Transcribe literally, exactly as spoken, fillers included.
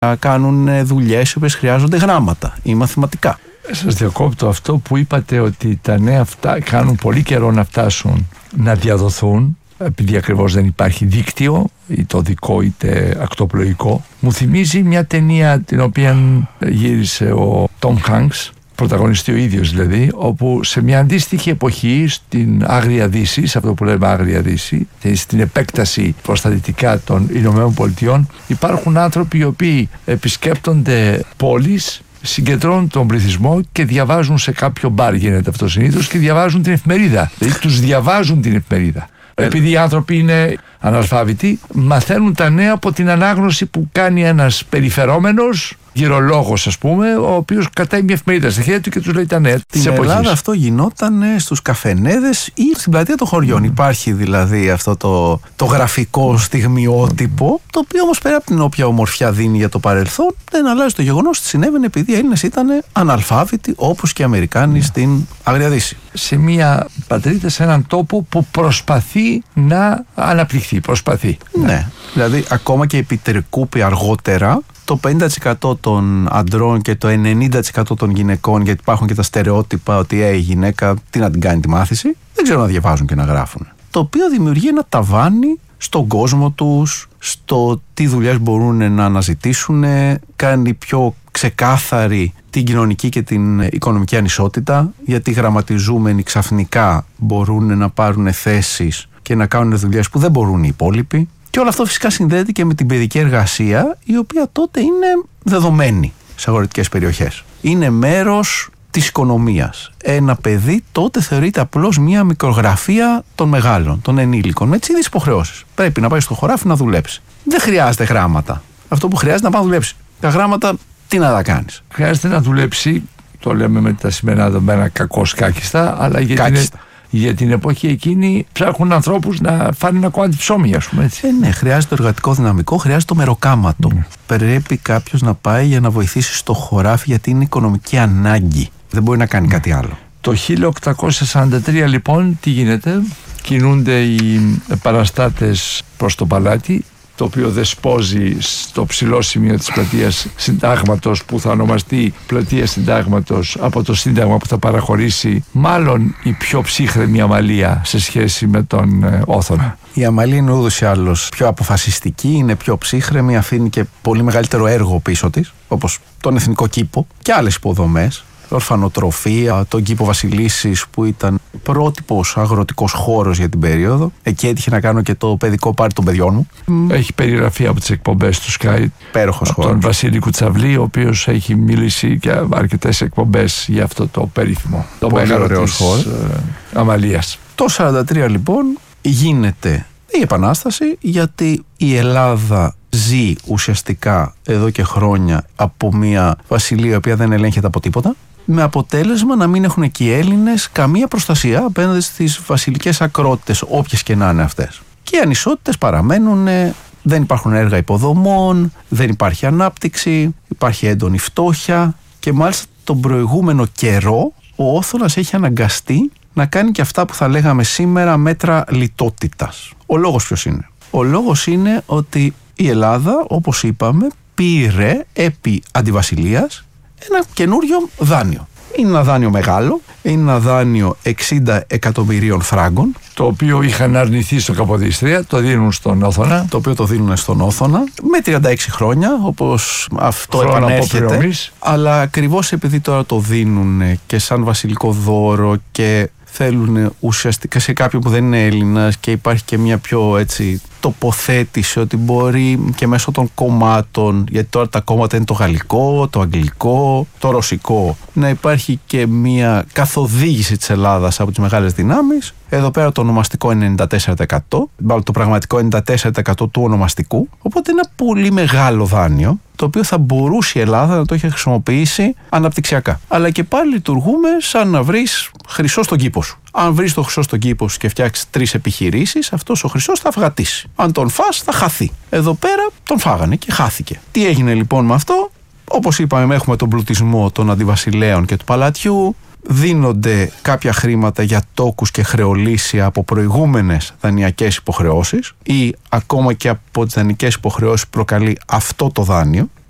κάνουν δουλειές οι οποίες χρειάζονται γράμματα ή μαθηματικά. Σας διακόπτω, αυτό που είπατε ότι τα νέα αυτά κάνουν πολύ καιρό να φτάσουν να διαδοθούν, επειδή ακριβώς δεν υπάρχει δίκτυο, είτε δικό είτε ακτοπλοϊκό, μου θυμίζει μια ταινία την οποία γύρισε ο Τόμ Χάνκς, πρωταγωνιστή ο ίδιος δηλαδή, όπου σε μια αντίστοιχη εποχή στην Άγρια Δύση, σε αυτό που λέμε Άγρια Δύση, στην επέκταση προς τα δυτικά των Ηνωμένων Πολιτειών, υπάρχουν άνθρωποι οι οποίοι επισκέπτονται πόλεις, συγκεντρώνουν τον πληθυσμό και διαβάζουν σε κάποιο μπαρ, γίνεται αυτό συνήθως, και διαβάζουν την εφημερίδα. Δηλαδή τους διαβάζουν την εφημερίδα. Επειδή οι άνθρωποι είναι αναλφάβητοι, μαθαίνουν τα νέα από την ανάγνωση που κάνει ένας περιφερόμενος, γυρολόγος ας πούμε, ο οποίος κρατάει μια εφημερίδα στα χέρια του και τους λέει τα νέα της εποχής. Στην Ελλάδα αυτό γινόταν στους καφενέδες ή στην πλατεία των χωριών. Mm. Υπάρχει δηλαδή αυτό το, το γραφικό στιγμιότυπο, mm. το οποίο όμως πέρα από την όποια ομορφιά δίνει για το παρελθόν, δεν αλλάζει το γεγονός ότι συνέβαινε επειδή οι Έλληνες ήταν αναλφάβητοι όπως και οι Αμερικάνοι mm. στην Άγρια Δύση. Σε μια πατρίδα, σε έναν τόπο που προσπαθεί να αναπτυχθεί. Προσπαθεί. Ναι, δηλαδή ακόμα και επί Τρικούπη αργότερα, το πενήντα τοις εκατό των αντρών και το ενενήντα τοις εκατό των γυναικών, γιατί υπάρχουν και τα στερεότυπα ότι ε, η γυναίκα τι να την κάνει τη μάθηση, δεν ξέρουν να διαβάζουν και να γράφουν. Το οποίο δημιουργεί ένα ταβάνι στον κόσμο τους, στο τι δουλειές μπορούν να αναζητήσουν, κάνει πιο ξεκάθαρη την κοινωνική και την οικονομική ανισότητα, γιατί οι γραμματιζούμενοι ξαφνικά μπορούν να πάρουν θέσεις και να κάνουν δουλειές που δεν μπορούν οι υπόλοιποι. Και όλο αυτό φυσικά συνδέεται και με την παιδική εργασία, η οποία τότε είναι δεδομένη σε αγροτικές περιοχές. Είναι μέρος της οικονομίας. Ένα παιδί τότε θεωρείται απλώς μια μικρογραφία των μεγάλων, των ενήλικων, με τις ίδιες υποχρεώσεις. Πρέπει να πάει στο χωράφι να δουλέψει. Δεν χρειάζεται γράμματα. Αυτό που χρειάζεται να πάει να δουλέψει. Τα γράμματα τι να τα κάνεις. Χρειάζεται να δουλέψει, το λέμε με τα σημερινά δεδομένα κακώς κάκιστα, αλλά γιατί είναι... Για την εποχή εκείνη ψάχνουν ανθρώπους να φάνε ένα κομμάτι ψώμι, ας πούμε έτσι. Ε, ναι, χρειάζεται το εργατικό δυναμικό, χρειάζεται το μεροκάματο. Mm. Πρέπει κάποιος να πάει για να βοηθήσει στο χωράφι, γιατί είναι οικονομική ανάγκη. Δεν μπορεί να κάνει mm. κάτι άλλο. Το χίλια οκτακόσια σαράντα τρία λοιπόν τι γίνεται? Κινούνται οι παραστάτες προς το παλάτι, το οποίο δεσπόζει στο ψηλό σημείο της πλατείας Συντάγματος, που θα ονομαστεί πλατεία Συντάγματος από το Σύνταγμα που θα παραχωρήσει μάλλον η πιο ψύχρεμη Αμαλία σε σχέση με τον ε, Όθωνα. Η Αμαλία είναι ούτως ή άλλως πιο αποφασιστική, είναι πιο ψύχρεμη, αφήνει και πολύ μεγαλύτερο έργο πίσω της, όπως τον Εθνικό Κήπο και άλλες υποδομές. Ορφανοτροφία, τον κήπο Βασιλίσσης που ήταν πρότυπος αγροτικός χώρος για την περίοδο. Εκεί έτυχε να κάνω και το παιδικό πάρτι των παιδιών μου. Έχει περιγραφεί από τις εκπομπές του Sky. Πέροχος από χώρος. Τον Βασίλη Κουτσαβλή, ο οποίος έχει μιλήσει για αρκετές εκπομπές για αυτό το περίφημο. Το μεγάλο της χώρος. Αμαλίας. Το σαράντα τρία λοιπόν γίνεται η Επανάσταση, γιατί η Ελλάδα ζει ουσιαστικά εδώ και χρόνια από μια βασιλεία η οποία δεν ελέγχεται από τίποτα, με αποτέλεσμα να μην έχουν εκεί οι Έλληνες καμία προστασία απέναντι στις βασιλικές ακρότητες, όποιες και να είναι αυτές. Και οι ανισότητες παραμένουν, δεν υπάρχουν έργα υποδομών, δεν υπάρχει ανάπτυξη, υπάρχει έντονη φτώχεια και μάλιστα τον προηγούμενο καιρό ο Όθωνας έχει αναγκαστεί να κάνει και αυτά που θα λέγαμε σήμερα μέτρα λιτότητας. Ο λόγος ποιος είναι? Ο λόγος είναι ότι η Ελλάδα, όπως είπαμε, πήρε επί αντιβασιλείας ένα καινούριο δάνειο. Είναι ένα δάνειο μεγάλο, είναι ένα δάνειο εξήντα εκατομμυρίων φράγκων. Το οποίο είχαν αρνηθεί στο Καποδίστρια, το δίνουν στον Όθωνα. Το οποίο το δίνουν στον Όθωνα με τριάντα έξι χρόνια, όπως αυτό Χρόνο επανέρχεται. Αλλά ακριβώς επειδή τώρα το δίνουν και σαν βασιλικό δώρο και θέλουν ουσιαστικά σε κάποιον που δεν είναι Έλληνας, και υπάρχει και μια πιο έτσι τοποθέτηση ότι μπορεί και μέσω των κομμάτων, γιατί τώρα τα κόμματα είναι το γαλλικό, το αγγλικό, το ρωσικό, να υπάρχει και μια καθοδήγηση της Ελλάδας από τις μεγάλες δυνάμεις. Εδώ πέρα το ονομαστικό είναι ενενήντα τέσσερα τοις εκατό, το πραγματικό ενενήντα τέσσερα τοις εκατό του ονομαστικού, οπότε είναι ένα πολύ μεγάλο δάνειο, το οποίο θα μπορούσε η Ελλάδα να το έχει χρησιμοποιήσει αναπτυξιακά. Αλλά και πάλι λειτουργούμε σαν να βρεις χρυσό στον κήπο σου. Αν βρεις το χρυσό στον κήπο σου και φτιάξεις τρεις επιχειρήσεις, αυτός ο χρυσός θα αυγατήσει. Αν τον φας, θα χαθεί. Εδώ πέρα τον φάγανε και χάθηκε. Τι έγινε λοιπόν με αυτό? Όπως είπαμε, έχουμε τον πλουτισμό των αντιβασιλέων και του παλατιού. Δίνονται κάποια χρήματα για τόκους και χρεολύσια από προηγούμενες δανειακές υποχρεώσεις ή ακόμα και από τις δανειακές υποχρεώσεις προκαλεί αυτό το δάνειο.